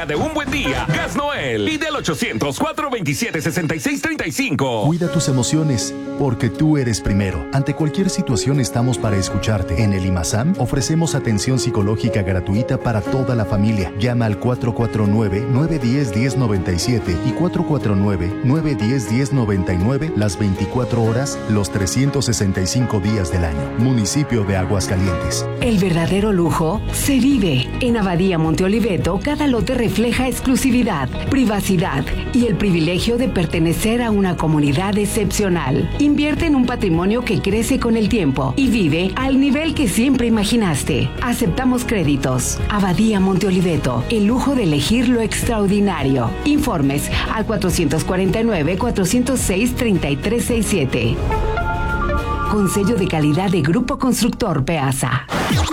cerca de un buen día. Gas Noel. Pide al 800-427-6635. Cuida tus emociones, porque tú eres primero. Ante cualquier situación estamos para escucharte. En el IMASAM ofrecemos atención psicológica gratuita para toda la familia. Llama al 449-910-1097 y 449-910-1099 las 24 horas, los 365 días del año. Municipio de Aguascalientes. El verdadero lujo se vive. En Abadía Monte Oliveto, cada lote refleja exclusividad, privacidad y el privilegio de pertenecer a una comunidad excepcional. Invierte en un patrimonio que crece con el tiempo y vive al nivel que siempre imaginaste. Aceptamos créditos. Abadía Monte Oliveto, el lujo de elegir lo extraordinario. Informes al 449-406-3367. Con sello de calidad de Grupo Constructor Peasa.